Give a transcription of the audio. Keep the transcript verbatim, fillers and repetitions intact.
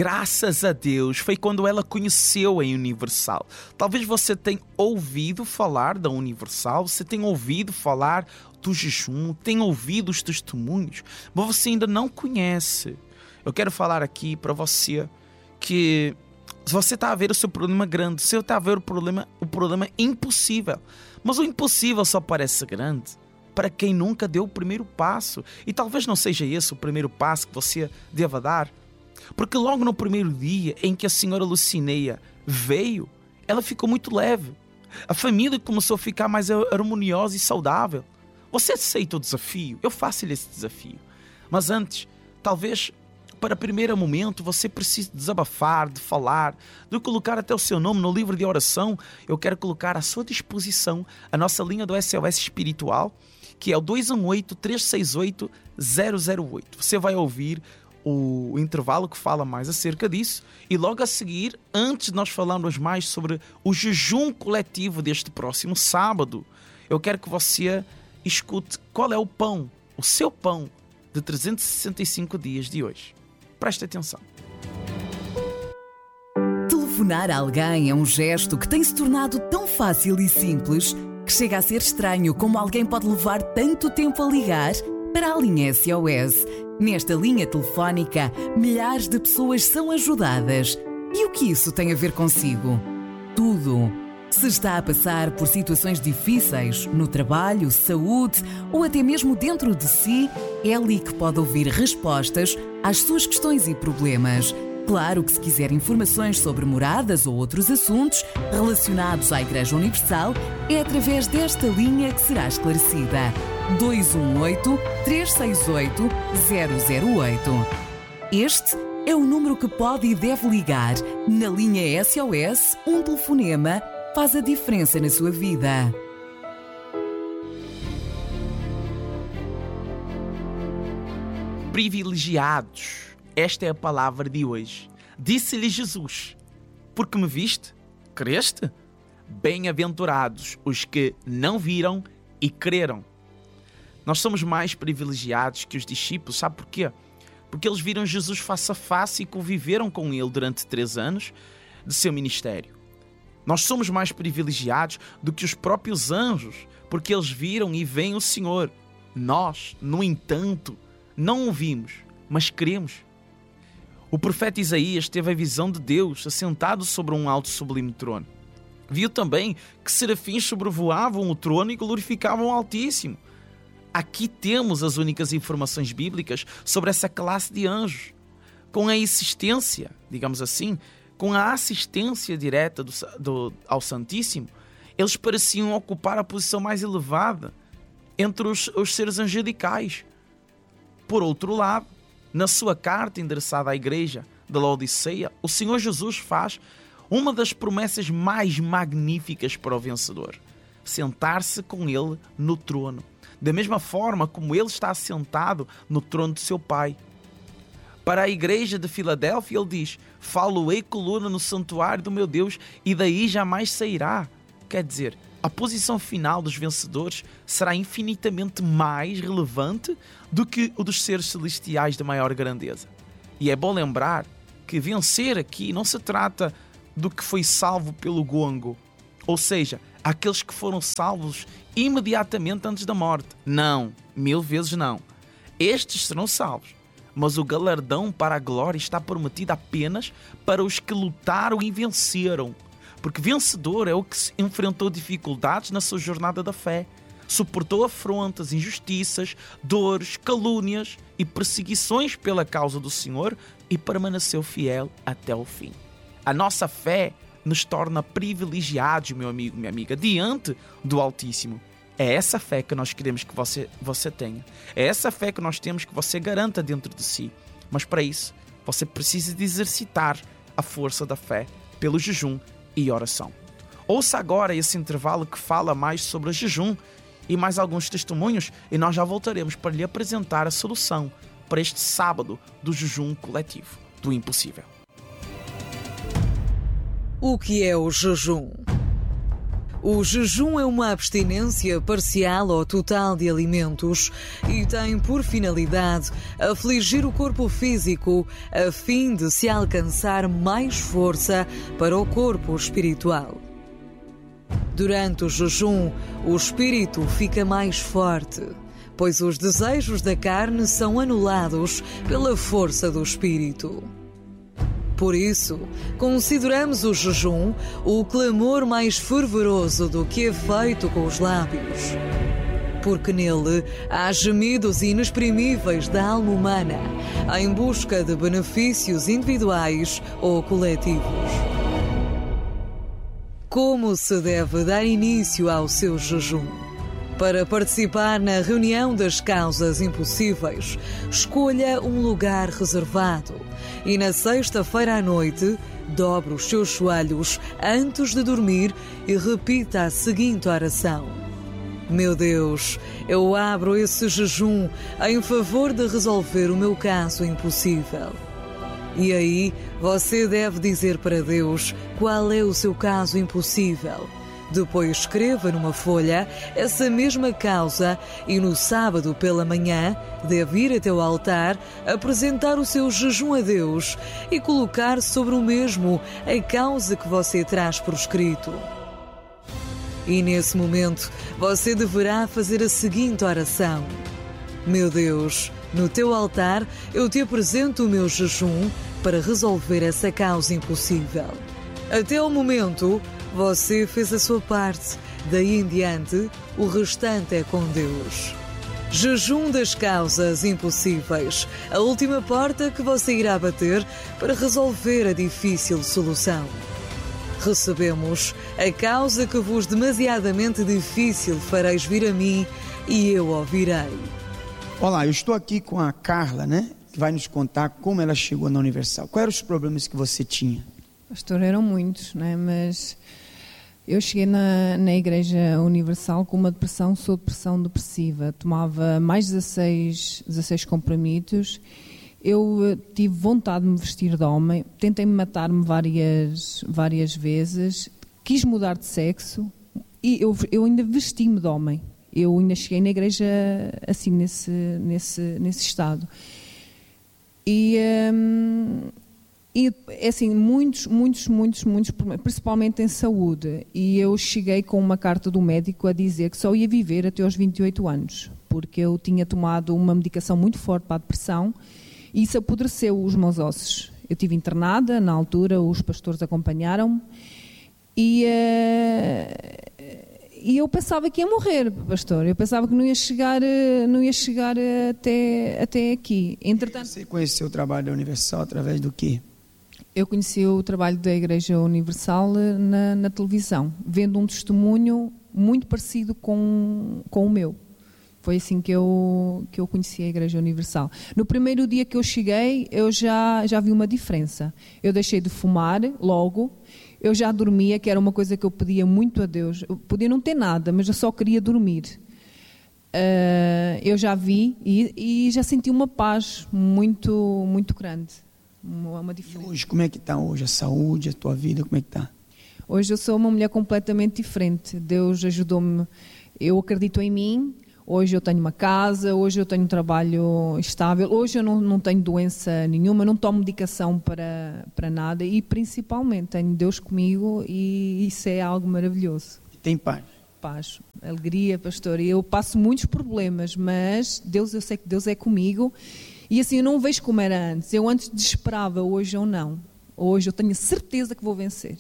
graças a Deus, foi quando ela conheceu a Universal. Talvez você tenha ouvido falar da Universal, você tenha ouvido falar do jejum, tenha ouvido os testemunhos, mas você ainda não conhece. Eu quero falar aqui para você que se você está a ver o seu problema grande, se você está a ver o problema, o problema impossível, mas o impossível só parece grande para quem nunca deu o primeiro passo. E talvez não seja esse o primeiro passo que você deva dar. Porque logo no primeiro dia em que a senhora Lucineia veio, ela ficou muito leve. A família começou a ficar mais harmoniosa e saudável. Você aceita o desafio? Eu faço-lhe esse desafio. Mas antes, talvez para o primeiro momento você precise desabafar, de falar, de colocar até o seu nome no livro de oração. Eu quero colocar à sua disposição a nossa linha do S O S Espiritual, que é o dois um oito, três seis oito, zero zero oito. Você vai ouvir o intervalo que fala mais acerca disso e logo a seguir, antes de nós falarmos mais sobre o jejum coletivo deste próximo sábado, eu quero que você escute qual é o pão, o seu pão de trezentos e sessenta e cinco dias de hoje. Preste atenção. Telefonar a alguém é um gesto que tem se tornado tão fácil e simples que chega a ser estranho como alguém pode levar tanto tempo a ligar para a linha S O S. Nesta linha telefónica, milhares de pessoas são ajudadas. E o que isso tem a ver consigo? Tudo. Se está a passar por situações difíceis no trabalho, saúde ou até mesmo dentro de si, é ali que pode ouvir respostas às suas questões e problemas. Claro que se quiser informações sobre moradas ou outros assuntos relacionados à Igreja Universal, é através desta linha que será esclarecida. dois um oito, três seis oito, zero zero oito. Este é o número que pode e deve ligar. Na linha S O S, um telefonema faz a diferença na sua vida. Privilegiados. Esta é a palavra de hoje. Disse-lhe Jesus: porque me viste, creste? Bem-aventurados os que não viram e creram. Nós somos mais privilegiados que os discípulos, sabe porquê? Porque eles viram Jesus face a face e conviveram com ele durante três anos de seu ministério. Nós somos mais privilegiados do que os próprios anjos, porque eles viram e veem o Senhor. Nós, no entanto, não o vimos, mas cremos. O profeta Isaías teve a visão de Deus assentado sobre um alto e sublime trono. Viu também que serafins sobrevoavam o trono e glorificavam o Altíssimo. Aqui temos as únicas informações bíblicas sobre essa classe de anjos. Com a existência, digamos assim, com a assistência direta do, do, ao Santíssimo, eles pareciam ocupar a posição mais elevada entre os, os seres angelicais. Por outro lado, na sua carta endereçada à igreja de Laodiceia, o Senhor Jesus faz uma das promessas mais magníficas para o vencedor: sentar-se com ele no trono, da mesma forma como ele está assentado no trono de seu Pai. Para a igreja de Filadélfia, ele diz: falo-ei coluna no santuário do meu Deus, e daí jamais sairá. Quer dizer, a posição final dos vencedores será infinitamente mais relevante do que o dos seres celestiais de maior grandeza. E é bom lembrar que vencer aqui não se trata do que foi salvo pelo gongo, ou seja, aqueles que foram salvos imediatamente antes da morte. Não, mil vezes não. Estes serão salvos, mas o galardão para a glória está prometido apenas para os que lutaram e venceram. Porque vencedor é o que enfrentou dificuldades na sua jornada da fé, suportou afrontas, injustiças, dores, calúnias e perseguições pela causa do Senhor e permaneceu fiel até o fim. A nossa fé nos torna privilegiados, meu amigo, minha amiga, diante do Altíssimo. É essa fé que nós queremos que você, você tenha. É essa fé que nós temos que você garanta dentro de si. Mas para isso, você precisa de exercitar a força da fé pelo jejum e oração. Ouça agora esse intervalo que fala mais sobre o jejum e mais alguns testemunhos, e nós já voltaremos para lhe apresentar a solução para este sábado do jejum coletivo do impossível. O que é o jejum? O jejum é uma abstinência parcial ou total de alimentos e tem por finalidade afligir o corpo físico a fim de se alcançar mais força para o corpo espiritual. Durante o jejum, o espírito fica mais forte, pois os desejos da carne são anulados pela força do espírito. Por isso, consideramos o jejum o clamor mais fervoroso do que é feito com os lábios. Porque nele há gemidos inexprimíveis da alma humana em busca de benefícios individuais ou coletivos. Como se deve dar início ao seu jejum? Para participar na reunião das causas impossíveis, escolha um lugar reservado e na sexta-feira à noite, dobre os seus joelhos antes de dormir e repita a seguinte oração: Meu Deus, eu abro esse jejum em favor de resolver o meu caso impossível. E aí, você deve dizer para Deus qual é o seu caso impossível. Depois escreva numa folha essa mesma causa e no sábado pela manhã deve ir até o altar, apresentar o seu jejum a Deus e colocar sobre o mesmo a causa que você traz por escrito. E nesse momento você deverá fazer a seguinte oração: Meu Deus, no teu altar eu te apresento o meu jejum para resolver essa causa impossível. Até o momento, você fez a sua parte. Daí em diante, o restante é com Deus. Jejum das causas impossíveis. A última porta que você irá bater para resolver a difícil solução. Recebemos a causa que vos demasiadamente difícil fareis vir a mim e eu ouvirei. Olá, eu estou aqui com a Carla, né? Que vai nos contar como ela chegou na Universal. Quais eram os problemas que você tinha? Pastor, eram muitos, né? Mas eu cheguei na, na Igreja Universal com uma depressão, sou depressão depressiva. Tomava mais de dezasseis, dezasseis comprimidos. Eu tive vontade de me vestir de homem. Tentei matar-me várias, várias vezes. Quis mudar de sexo e eu, eu ainda vesti-me de homem. Eu ainda cheguei na igreja assim, nesse, nesse, nesse estado. E... Hum, E, assim, muitos, muitos, muitos, muitos problemas, principalmente em saúde. E eu cheguei com uma carta do médico a dizer que só ia viver até aos vinte e oito anos, porque eu tinha tomado uma medicação muito forte para a depressão e isso apodreceu os meus ossos. Eu estive internada, na altura os pastores acompanharam-me e, uh, e eu pensava que ia morrer, pastor. Eu pensava que não ia chegar, não ia chegar até, até aqui. Entretanto, você conheceu o trabalho da Universal através do quê? Eu conheci o trabalho da Igreja Universal na, na televisão, vendo um testemunho muito parecido com, com o meu. Foi assim que eu, que eu conheci a Igreja Universal. No primeiro dia que eu cheguei, eu já, já vi uma diferença. Eu deixei de fumar logo, eu já dormia, que era uma coisa que eu pedia muito a Deus. Eu podia não ter nada, mas eu só queria dormir. Uh, eu já vi e, e já senti uma paz muito, muito grande. Uma, uma diferença. E hoje, como é que está hoje a saúde, a tua vida, como é que está? Hoje eu sou uma mulher completamente diferente. Deus ajudou-me, eu acredito em mim. Hoje eu tenho uma casa, hoje eu tenho um trabalho estável, hoje eu não, não tenho doença nenhuma, não tomo medicação para, para nada e principalmente tenho Deus comigo e isso é algo maravilhoso. E tem paz? Paz, alegria, pastor. Eu passo muitos problemas, mas Deus, eu sei que Deus é comigo. E assim, eu não vejo como era antes. Eu antes desesperava, hoje eu não. Hoje eu tenho certeza que vou vencer.